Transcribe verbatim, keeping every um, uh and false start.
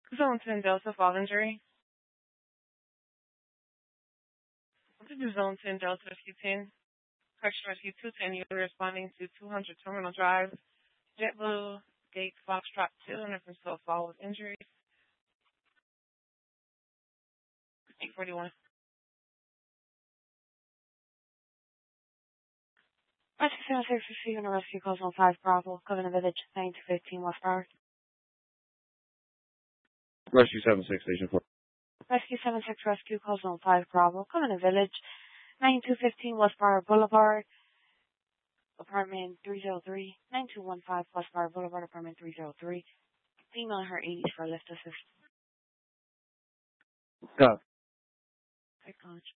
Zone ten Delta fall injury. This is Zone ten Delta Rescue ten. Correction Rescue two ten, you're responding to two hundred Terminal Drive, JetBlue, Gate Foxtrot two, and reference to a fall with injuries. eight forty-one. Rescue seven six receiving a rescue call on five Bravo, Covenant Village, nine two fifteen West Broward. Rescue seven six, Station four. Rescue seven six rescue calls on five Bravo, Covenant Village, nine two fifteen West Broward Boulevard, apartment three oh three, nine two one five West Broward Boulevard, apartment three oh three. Female in her eighties for lift assist. Go. Acknowledge.